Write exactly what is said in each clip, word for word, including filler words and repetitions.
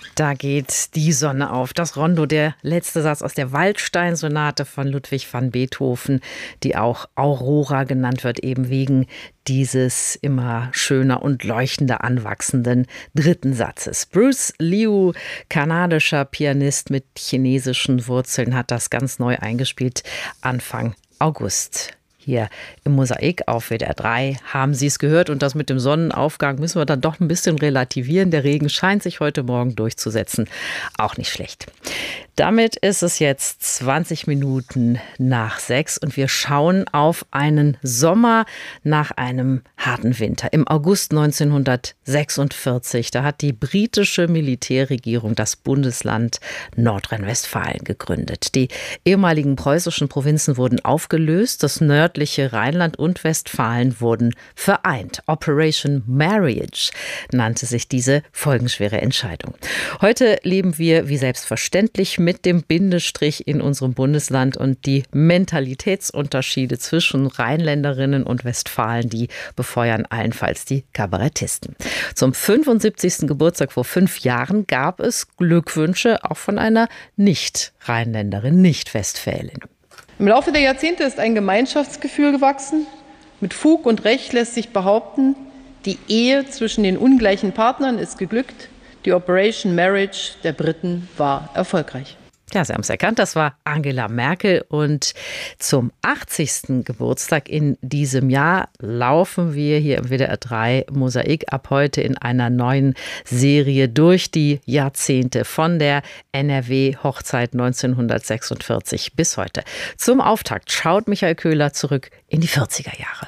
Da geht die Sonne auf. Das Rondo, der letzte Satz aus der Waldstein-Sonate von Ludwig van Beethoven, die auch Aurora genannt wird, eben wegen dieses immer schöner und leuchtender anwachsenden dritten Satzes. Bruce Liu, kanadischer Pianist mit chinesischen Wurzeln, hat das ganz neu eingespielt Anfang August. Hier im Mosaik auf W D R drei haben Sie es gehört. Und das mit dem Sonnenaufgang müssen wir dann doch ein bisschen relativieren. Der Regen scheint sich heute Morgen durchzusetzen. Auch nicht schlecht. Damit ist es jetzt zwanzig Minuten nach sechs und wir schauen auf einen Sommer nach einem harten Winter. Im August neunzehnhundertsechsundvierzig, da hat die britische Militärregierung das Bundesland Nordrhein-Westfalen gegründet. Die ehemaligen preußischen Provinzen wurden aufgelöst, das nördliche Rheinland und Westfalen wurden vereint. Operation Marriage nannte sich diese folgenschwere Entscheidung. Heute leben wir wie selbstverständlich mit mit dem Bindestrich in unserem Bundesland, und die Mentalitätsunterschiede zwischen Rheinländerinnen und Westfalen, die befeuern allenfalls die Kabarettisten. Zum fünfundsiebzigsten Geburtstag vor fünf Jahren gab es Glückwünsche auch von einer Nicht-Rheinländerin, Nicht-Westfälin. Im Laufe der Jahrzehnte ist ein Gemeinschaftsgefühl gewachsen. Mit Fug und Recht lässt sich behaupten, die Ehe zwischen den ungleichen Partnern ist geglückt. Die Operation Marriage der Briten war erfolgreich. Ja, Sie haben es erkannt, das war Angela Merkel. Und zum achtzigsten Geburtstag in diesem Jahr laufen wir hier im W D R drei Mosaik ab heute in einer neuen Serie durch die Jahrzehnte von der N R W-Hochzeit neunzehnhundertsechsundvierzig bis heute. Zum Auftakt schaut Michael Köhler zurück in die vierziger Jahre.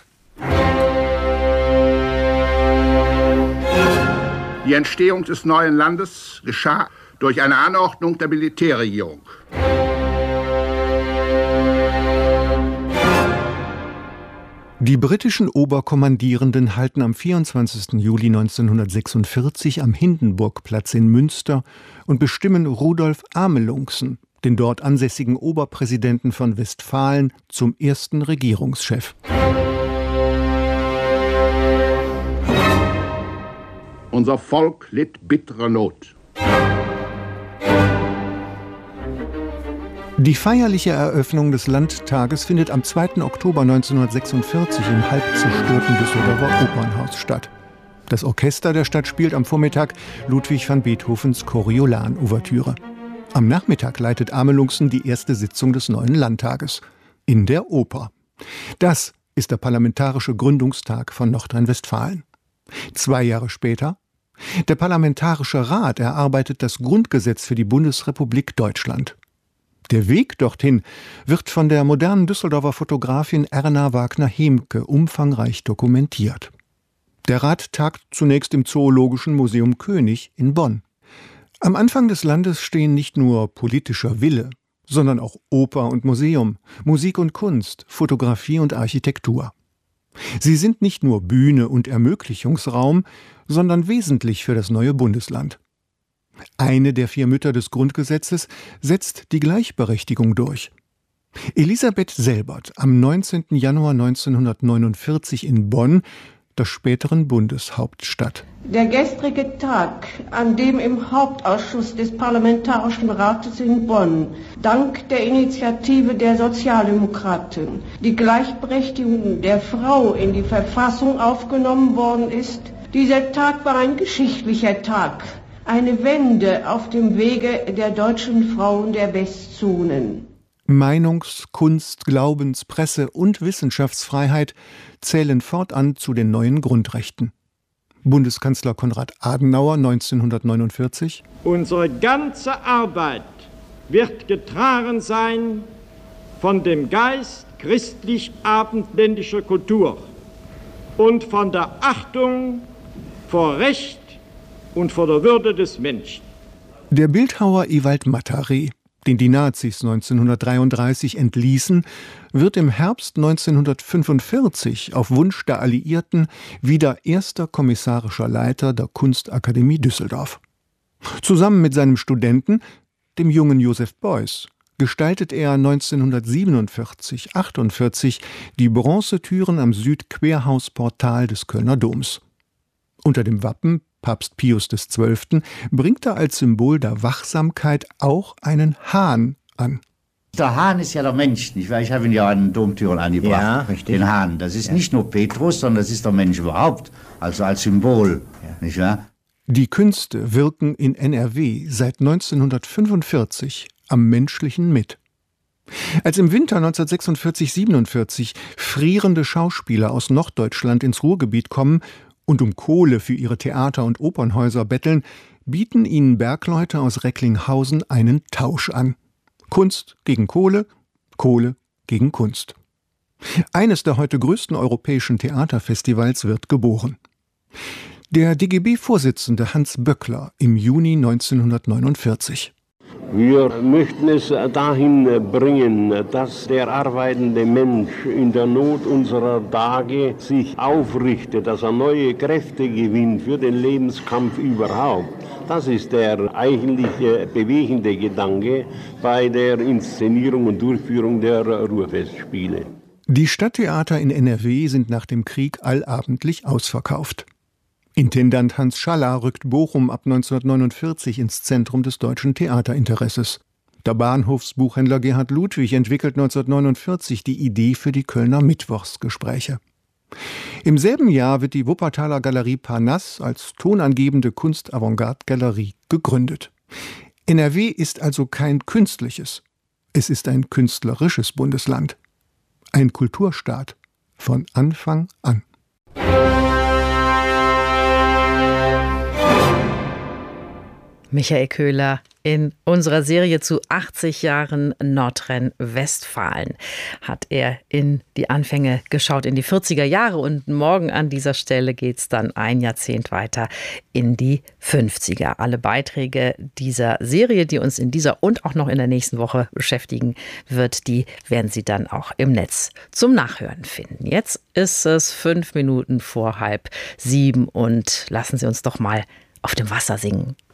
Die Entstehung des neuen Landes geschah durch eine Anordnung der Militärregierung. Die britischen Oberkommandierenden halten am vierundzwanzigsten Juli neunzehnhundertsechsundvierzig am Hindenburgplatz in Münster und bestimmen Rudolf Amelungsen, den dort ansässigen Oberpräsidenten von Westfalen, zum ersten Regierungschef. Unser Volk litt bittere Not. Die feierliche Eröffnung des Landtages findet am zweiten Oktober neunzehnhundertsechsundvierzig im halb zerstörten Düsseldorfer Opernhaus statt. Das Orchester der Stadt spielt am Vormittag Ludwig van Beethovens Coriolan-Ouvertüre. Am Nachmittag leitet Amelungsen die erste Sitzung des neuen Landtages in der Oper. Das ist der parlamentarische Gründungstag von Nordrhein-Westfalen. Zwei Jahre später: der Parlamentarische Rat erarbeitet das Grundgesetz für die Bundesrepublik Deutschland. Der Weg dorthin wird von der modernen Düsseldorfer Fotografin Erna Wagner-Hemke umfangreich dokumentiert. Der Rat tagt zunächst im Zoologischen Museum König in Bonn. Am Anfang des Landes stehen nicht nur politischer Wille, sondern auch Oper und Museum, Musik und Kunst, Fotografie und Architektur. Sie sind nicht nur Bühne und Ermöglichungsraum, sondern wesentlich für das neue Bundesland. Eine der vier Mütter des Grundgesetzes setzt die Gleichberechtigung durch. Elisabeth Selbert am neunzehnten Januar neunzehnhundertneunundvierzig in Bonn, der späteren Bundeshauptstadt. Der gestrige Tag, an dem im Hauptausschuss des Parlamentarischen Rates in Bonn dank der Initiative der Sozialdemokraten die Gleichberechtigung der Frau in die Verfassung aufgenommen worden ist, dieser Tag war ein geschichtlicher Tag, eine Wende auf dem Wege der deutschen Frauen der Westzonen. Meinungs-, Kunst-, Glaubens-, Presse- und Wissenschaftsfreiheit zählen fortan zu den neuen Grundrechten. Bundeskanzler Konrad Adenauer neunzehnhundertneunundvierzig: Unsere ganze Arbeit wird getragen sein von dem Geist christlich-abendländischer Kultur und von der Achtung vor Recht und vor der Würde des Menschen. Der Bildhauer Ewald Mataré, den die Nazis neunzehnhundertdreiunddreißig entließen, wird im Herbst neunzehnhundertfünfundvierzig auf Wunsch der Alliierten wieder erster kommissarischer Leiter der Kunstakademie Düsseldorf. Zusammen mit seinem Studenten, dem jungen Joseph Beuys, gestaltet er neunzehnhundertsiebenundvierzig achtundvierzig die Bronzetüren am Südquerhausportal des Kölner Doms. Unter dem Wappen Papst Pius der Zwölfte bringt er als Symbol der Wachsamkeit auch einen Hahn an. Der Hahn ist ja der Mensch, nicht wahr? Ich habe ihn ja an den Domtüren angebracht, ja, richtig. Den Hahn. Das ist ja nicht nur Petrus, sondern das ist der Mensch überhaupt, also als Symbol, ja. Nicht wahr? Die Künste wirken in N R W seit neunzehnhundertfünfundvierzig am Menschlichen mit. Als im Winter neunzehnhundertsechsundvierzig siebenundvierzig frierende Schauspieler aus Norddeutschland ins Ruhrgebiet kommen und um Kohle für ihre Theater- und Opernhäuser betteln, bieten ihnen Bergleute aus Recklinghausen einen Tausch an. Kunst gegen Kohle, Kohle gegen Kunst. Eines der heute größten europäischen Theaterfestivals wird geboren. Der D G B-Vorsitzende Hans Böckler im Juni neunzehnhundertneunundvierzig. Wir möchten es dahin bringen, dass der arbeitende Mensch in der Not unserer Tage sich aufrichtet, dass er neue Kräfte gewinnt für den Lebenskampf überhaupt. Das ist der eigentliche bewegende Gedanke bei der Inszenierung und Durchführung der Ruhrfestspiele. Die Stadttheater in N R W sind nach dem Krieg allabendlich ausverkauft. Intendant Hans Schaller rückt Bochum ab neunzehnhundertneunundvierzig ins Zentrum des deutschen Theaterinteresses. Der Bahnhofsbuchhändler Gerhard Ludwig entwickelt neunzehnhundertneunundvierzig die Idee für die Kölner Mittwochsgespräche. Im selben Jahr wird die Wuppertaler Galerie Parnasse als tonangebende Kunst-Avantgarde-Galerie gegründet. N R W ist also kein künstliches, es ist ein künstlerisches Bundesland. Ein Kulturstaat von Anfang an. Michael Köhler in unserer Serie zu achtzig Jahren Nordrhein-Westfalen hat er in die Anfänge geschaut, in die vierziger Jahre, und morgen an dieser Stelle geht es dann ein Jahrzehnt weiter in die fünfziger. Alle Beiträge dieser Serie, die uns in dieser und auch noch in der nächsten Woche beschäftigen wird, die werden Sie dann auch im Netz zum Nachhören finden. Jetzt ist es fünf Minuten vor halb sieben und lassen Sie uns doch mal auf dem Wasser singen.